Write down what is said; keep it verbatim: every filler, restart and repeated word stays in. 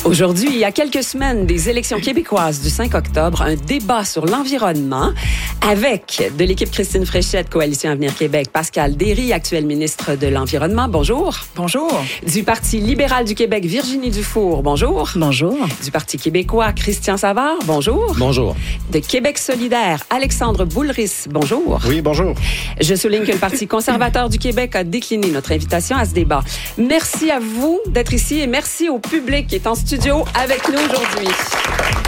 Aujourd'hui, il y a quelques semaines, des élections québécoises du cinq octobre, un débat sur l'environnement avec de l'équipe Christine Fréchette, Coalition Avenir Québec, Pascal Derry, actuel ministre de l'Environnement. Bonjour. Bonjour. Du Parti libéral du Québec, Virginie Dufour. Bonjour. Bonjour. Du Parti québécois, Christian Savard. Bonjour. Bonjour. De Québec solidaire, Alexandre Boulris. Bonjour. Oui, bonjour. Je souligne que le Parti conservateur du Québec a décliné notre invitation à ce débat. Merci à vous d'être ici et merci au public qui est en studio avec nous aujourd'hui.